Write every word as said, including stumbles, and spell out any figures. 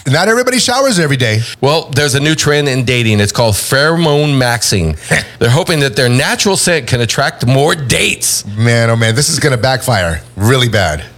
not everybody showers every day. Well, there's a new trend in dating. It's called pheromone maxing. They're hoping that their natural scent can attract more dates. Man, oh man, this is going to backfire really bad.